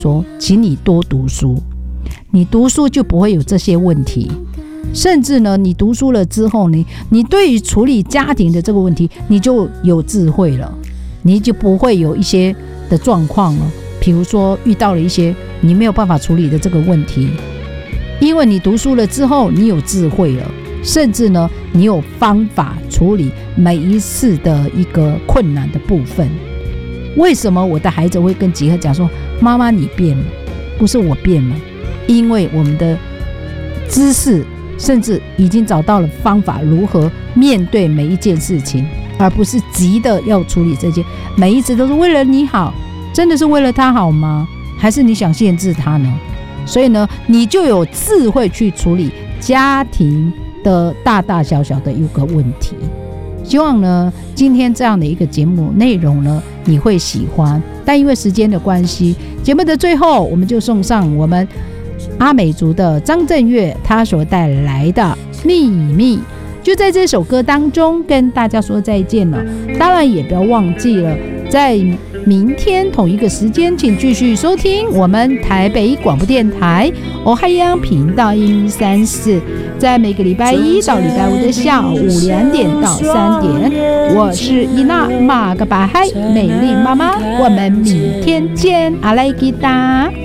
说，请你多读书，你读书就不会有这些问题。甚至呢，你读书了之后呢，你对于处理家庭的这个问题，你就有智慧了，你就不会有一些的状况了。比如说遇到了一些你没有办法处理的这个问题，因为你读书了之后，你有智慧了，甚至呢，你有方法处理每一次的一个困难的部分。为什么我的孩子会跟吉和讲说，妈妈你变了，不是我变了，因为我们的知识甚至已经找到了方法，如何面对每一件事情，而不是急的要处理这件，每一次都是为了你好，真的是为了他好吗？还是你想限制他呢？所以呢，你就有智慧去处理家庭的大大小小的一个问题。希望呢，今天这样的一个节目内容呢，你会喜欢。但因为时间的关系，节目的最后我们就送上我们阿美族的张震岳他所带来的秘密，就在这首歌当中跟大家说再见了。当然也不要忘记了，在明天同一个时间，请继续收听我们台北广播电台欧海洋频道134，在每个礼拜一到礼拜五的下午2点到3点，我是伊娜马个巴海美丽妈妈，我们明天见，阿莱吉达。